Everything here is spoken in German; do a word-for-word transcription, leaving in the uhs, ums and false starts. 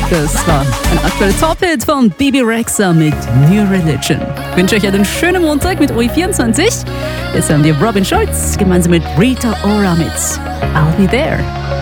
Das war ein aktueller Top-Hit von Bebe Rexha mit New Religion. Ich wünsche euch einen schönen Montag mit O E vierundzwanzig. Jetzt haben wir Robin Schulz gemeinsam mit Rita Ora mit I'll Be There.